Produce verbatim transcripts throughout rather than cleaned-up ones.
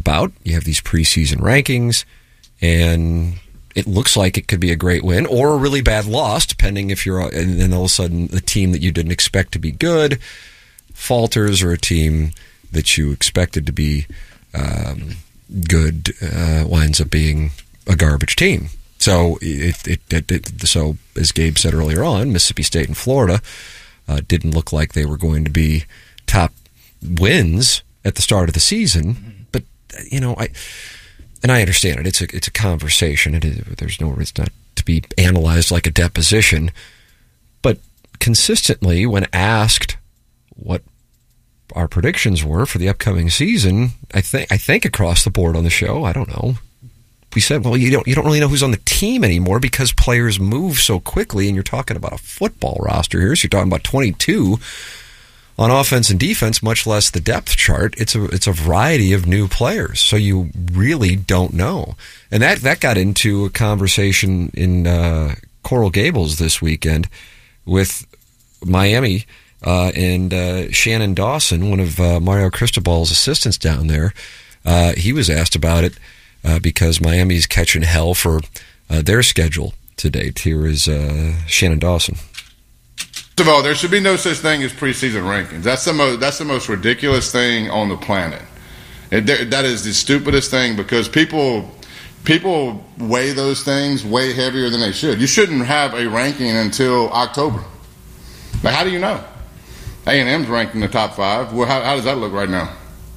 about. You have these preseason rankings, and it looks like it could be a great win or a really bad loss, depending if you're, and then all of a sudden the team that you didn't expect to be good falters, or a team that you expected to be um, good uh, winds up being a garbage team. So, it, it, it, it, so as Gabe said earlier on, Mississippi State and Florida uh, didn't look like they were going to be top wins at the start of the season. But, you know, I and I understand it. It's a it's a conversation. It is, there's no reason not to be analyzed like a deposition. But consistently, when asked what our predictions were for the upcoming season, I think I think across the board on the show, I don't know, we said, well, you don't you don't really know who's on the team anymore because players move so quickly, and you're talking about a football roster here, so you're talking about twenty-two on offense and defense, much less the depth chart. It's a it's a variety of new players, so you really don't know. And that that got into a conversation in uh, Coral Gables this weekend with Miami uh, and uh, Shannon Dawson, one of uh, Mario Cristobal's assistants down there. Uh, he was asked about it uh, because Miami's catching hell for uh, their schedule to date. Here is uh, Shannon Dawson. First of all, there should be no such thing as preseason rankings. That's the most, that's the most ridiculous thing on the planet. It, that is the stupidest thing because people people weigh those things way heavier than they should. You shouldn't have a ranking until October. Like, how do you know? A and M's ranked in the top five. Well, how, how does that look right now?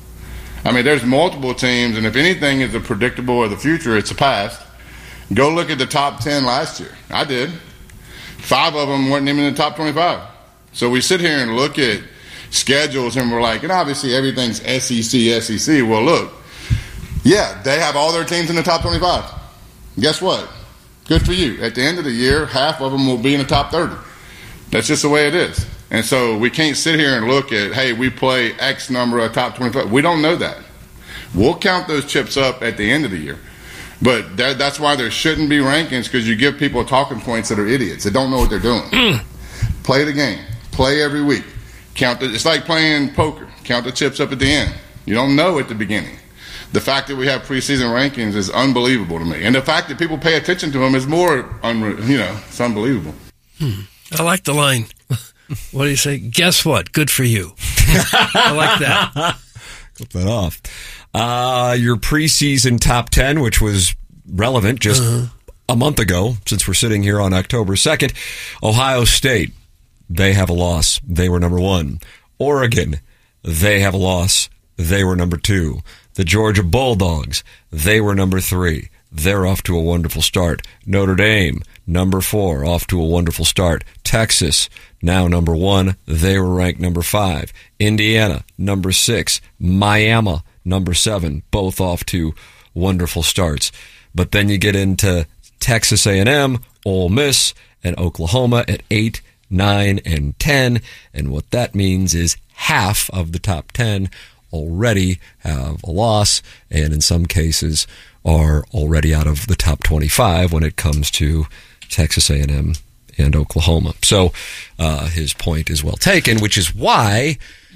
I mean, there's multiple teams, and if anything is a predictable or the future, it's the past. Go look at the top ten last year. I did. Five of them weren't even in the top twenty-five. So we sit here and look at schedules and we're like, and obviously everything's S E C, S E C. Well, look, yeah, they have all their teams in the top twenty-five. Guess what? Good for you. At the end of the year, half of them will be in the top thirty. That's just the way it is. And so we can't sit here and look at, hey, we play X number of top twenty-five. We don't know that. We'll count those chips up at the end of the year. But that, that's why there shouldn't be rankings, because you give people talking points that are idiots that don't know what they're doing. Play the game. Play every week. Count the, it's like playing poker. Count the chips up at the end. You don't know at the beginning. The fact that we have preseason rankings is unbelievable to me. And the fact that people pay attention to them is more, unre- you know, it's unbelievable. Hmm. I like the line. What do you say? Guess what? Good for you. I like that. Clip that off. Uh, your preseason top ten, which was relevant just uh-huh. a month ago, since we're sitting here on October second. Ohio State, they have a loss. They were number one. Oregon, they have a loss. They were number two. The Georgia Bulldogs, they were number three. They're off to a wonderful start. Notre Dame, number four, off to a wonderful start. Texas, now number one. They were ranked number five. Indiana, number six. Miami, number seven, both off to wonderful starts. But then you get into Texas A and M, Ole Miss, and Oklahoma at eight, nine, and ten. And what that means is half of the top ten already have a loss, and in some cases are already out of the top twenty-five when it comes to Texas A and M and Oklahoma. So uh, his point is well taken, which is why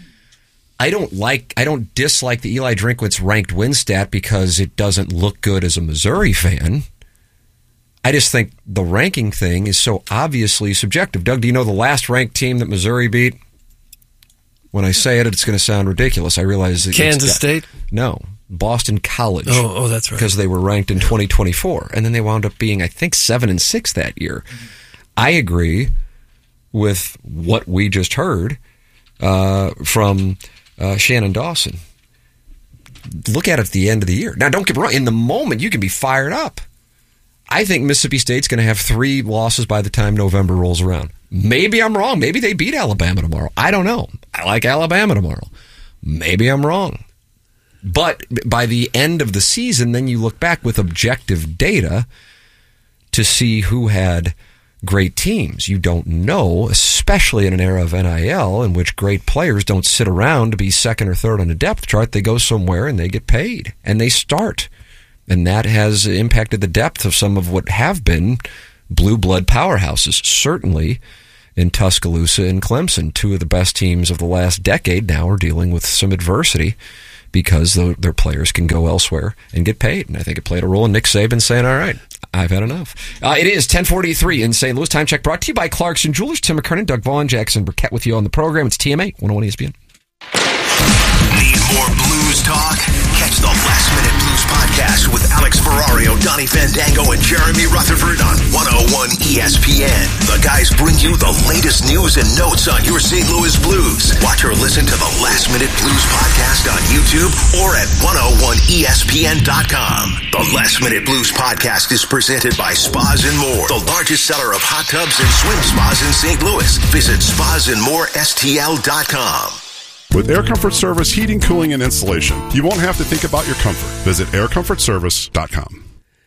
I don't like, I don't dislike the Eli Drinkwitz ranked win stat because it doesn't look good as a Missouri fan. I just think the ranking thing is so obviously subjective. Doug, do you know the last ranked team that Missouri beat? When I say it, it's going to sound ridiculous. I realize that Kansas it's, State? No, Boston College. Oh, oh, that's right. Because they were ranked in twenty twenty-four, and then they wound up being, I think, seven and six that year. I agree with what we just heard uh, from uh, Shannon Dawson. Look at it at the end of the year. Now, don't get me wrong. In the moment, you can be fired up. I think Mississippi State's going to have three losses by the time November rolls around. Maybe I'm wrong. Maybe they beat Alabama tomorrow. I don't know. I like Alabama tomorrow. Maybe I'm wrong. But by the end of the season, then you look back with objective data to see who had great teams. You don't know, especially in an era of N I L in which great players don't sit around to be second or third on the depth chart. They go somewhere and they get paid and they start. And that has impacted the depth of some of what have been blue blood powerhouses, certainly in Tuscaloosa and Clemson. Two of the best teams of the last decade now are dealing with some adversity because the, their players can go elsewhere and get paid. And I think it played a role in Nick Saban saying, all right, I've had enough. Uh, it is ten forty-three in Saint Louis. Time check brought to you by Clarkson Jewelers. Tim McKernan, Doug Vaughn, Jackson Burkett with you on the program. It's T M A, one oh one E S P N. Need more blues talk? Catch the Last Minute Blues podcast with Alex Ferrario, Donnie Fandango, and Jeremy Rutherford on one oh one E S P N. The guys bring you the latest news and notes on your Saint Louis Blues. Watch or listen to the Last Minute Blues podcast on YouTube or at one oh one E S P N dot com. The Last Minute Blues podcast is presented by Spas and More, the largest seller of hot tubs and swim spas in Saint Louis. Visit spas and more S T L dot com. With Air Comfort Service heating, cooling, and installation, you won't have to think about your comfort. Visit air comfort service dot com.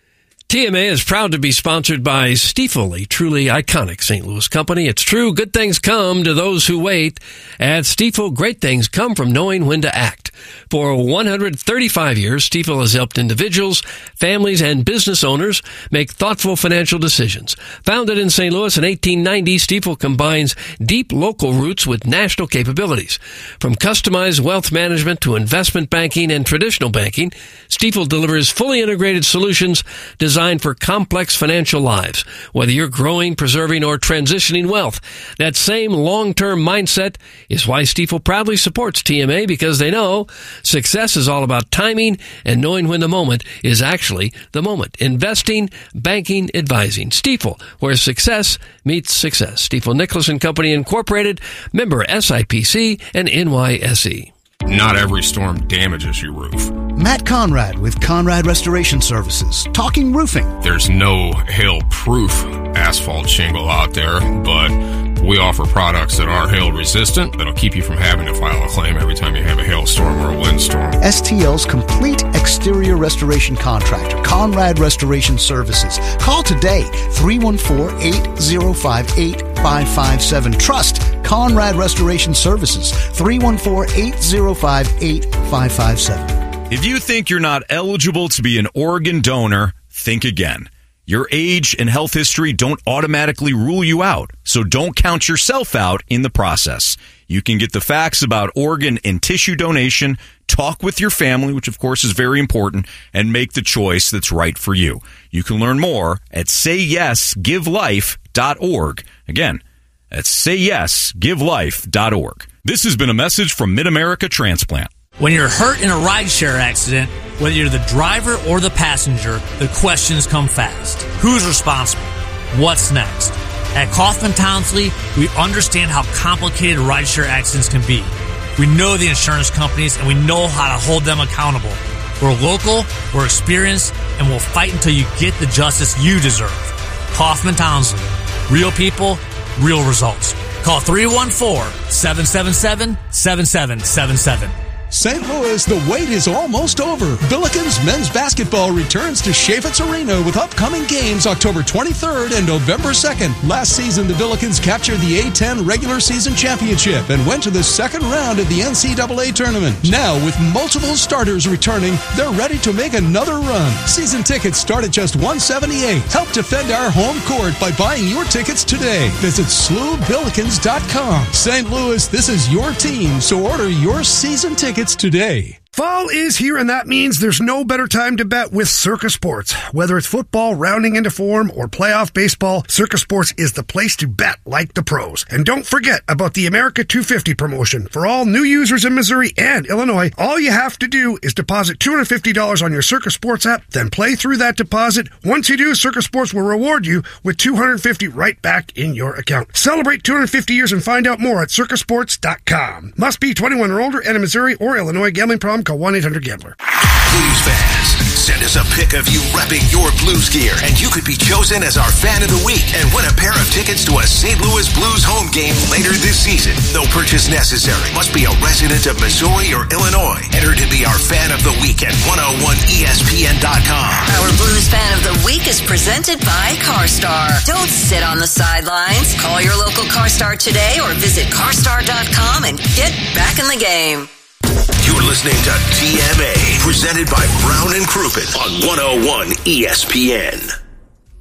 T M A is proud to be sponsored by Stiefel, a truly iconic Saint Louis company. It's true, good things come to those who wait. At Stiefel, great things come from knowing when to act. For one hundred thirty-five years, Stiefel has helped individuals, families, and business owners make thoughtful financial decisions. Founded in Saint Louis in eighteen ninety, Stiefel combines deep local roots with national capabilities. From customized wealth management to investment banking and traditional banking, Stiefel delivers fully integrated solutions designed for complex financial lives. Whether you're growing, preserving, or transitioning wealth, that same long-term mindset is why Stiefel proudly supports T M A, because they know success is all about timing and knowing when the moment is actually the moment. Investing, banking, advising. Stiefel, where success meets success. Stiefel Nicholas and Company Incorporated, member S I P C and N Y S E. Not every storm damages your roof. Matt Conrad with Conrad Restoration Services, talking roofing. There's no hail-proof asphalt shingle out there, but we offer products that are hail-resistant that'll keep you from having to file a claim every time you have a hailstorm or a windstorm. S T L's complete exterior restoration contractor, Conrad Restoration Services. Call today, three one four, eight oh five, eight five five seven. Trust Conrad Restoration Services, three one four, eight oh five, eight five five seven. If you think you're not eligible to be an organ donor, think again. Your age and health history don't automatically rule you out, so don't count yourself out in the process. You can get the facts about organ and tissue donation, talk with your family, which of course is very important, and make the choice that's right for you. You can learn more at say yes give life dot org. Again, that's say yes give life dot org. This has been a message from Mid-America Transplant. When you're hurt in a rideshare accident, whether you're the driver or the passenger, the questions come fast. Who's responsible? What's next? At Kaufman Townsley, we understand how complicated rideshare accidents can be. We know the insurance companies and we know how to hold them accountable. We're local, we're experienced, and we'll fight until you get the justice you deserve. Kaufman Townsley. Real people, real results. Call three one four, seven seven seven, seven seven seven seven. Saint Louis, the wait is almost over. Billikens men's basketball returns to Chaifetz Arena with upcoming games October twenty-third and November second. Last season, the Billikens captured the A ten regular season championship and went to the second round of the N C double A tournament. Now, with multiple starters returning, they're ready to make another run. Season tickets start at just one hundred seventy-eight dollars. Help defend our home court by buying your tickets today. Visit S L U Billikens dot com. Saint Louis, this is your team, so order your season tickets today. Fall is here, and that means there's no better time to bet with Circa Sports. Whether it's football rounding into form or playoff baseball, Circa Sports is the place to bet like the pros. And don't forget about the America two fifty promotion. For all new users in Missouri and Illinois, all you have to do is deposit two hundred fifty dollars on your Circa Sports app, then play through that deposit. Once you do, Circa Sports will reward you with two hundred fifty dollars right back in your account. Celebrate two hundred fifty years and find out more at circa sports dot com. Must be twenty-one or older and in Missouri or Illinois. Gambling problem? Call one eight hundred gambler. Blues fans, send us a pic of you repping your Blues gear, and you could be chosen as our fan of the week and win a pair of tickets to a Saint Louis Blues home game later this season. No purchase necessary. Must be a resident of Missouri or Illinois. Enter to be our fan of the week at one oh one E S P N dot com. Our Blues fan of the week is presented by CarStar. Don't sit on the sidelines. Call your local CarStar today or visit car star dot com and get back in the game. You're listening to T M A, presented by Brown and Crouppen on one oh one E S P N.